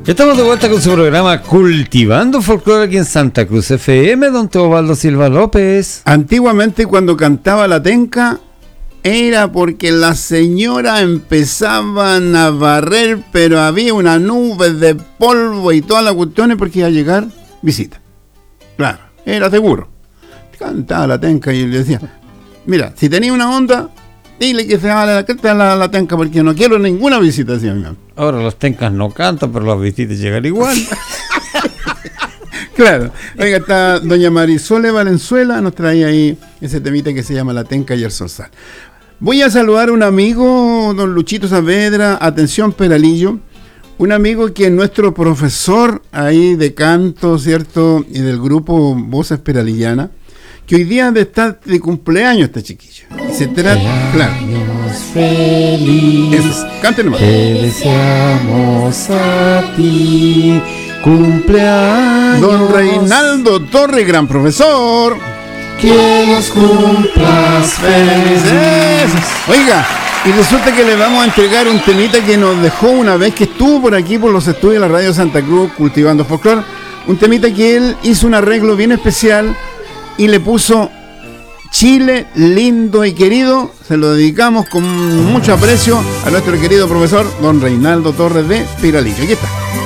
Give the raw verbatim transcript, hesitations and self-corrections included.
Estamos de vuelta con su programa Cultivando Folclore aquí en Santa Cruz F M, don Teobaldo Silva López. Antiguamente, cuando cantaba la tenca, era porque las señoras empezaban a barrer, pero había una nube de polvo y todas las cuestiones porque iba a llegar visita. Claro, era seguro. Cantaba la tenca y le decía, mira, si tenía una onda, dile que se haga la, la, la, la tenca porque no quiero ninguna visita, decía mi mamá. Ahora los tencas no cantan, pero las visitas llegan igual. Claro. Oiga, está doña Marisole Valenzuela, nos trae ahí ese temita que se llama La Tenca y el Zorzal. Voy a saludar a un amigo, don Luchito Saavedra, atención Peralillo, un amigo que es nuestro profesor ahí de canto, ¿cierto? Y del grupo Voces Peralillana, que hoy día de estar de cumpleaños este chiquillo. Y se trata, claro. Feliz, Eso, cante nomás. te deseamos a ti, cumpleaños. Don Reinaldo Torre, gran profesor. Que los cumplas felices. Oiga, y resulta que le vamos a entregar un temita que nos dejó una vez que estuvo por aquí por los estudios de la Radio Santa Cruz Cultivando Folclore. Un temita que él hizo un arreglo bien especial y le puso Chile lindo y querido. Se lo dedicamos con mucho aprecio a nuestro querido profesor don Reinaldo Torres de Peralillo. Aquí está.